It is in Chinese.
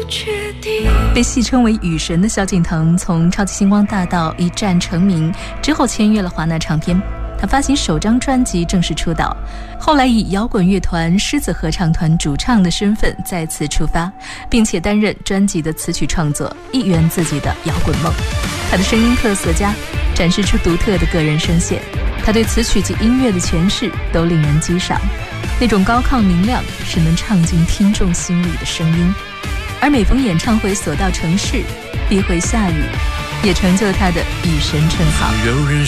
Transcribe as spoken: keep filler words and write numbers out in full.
被戏称为雨神的萧敬腾，从超级星光大道一战成名之后，签约了华纳唱片。他发行首张专辑正式出道，后来以摇滚乐团狮子合唱团主唱的身份再次出发，并且担任专辑的词曲创作，一圆自己的摇滚梦。他的声音特色佳，展示出独特的个人声线，他对词曲及音乐的诠释都令人激赏，那种高亢明亮是能唱进听众心里的声音。而每逢演唱会所到城市必会下雨，也成就他的雨神称号。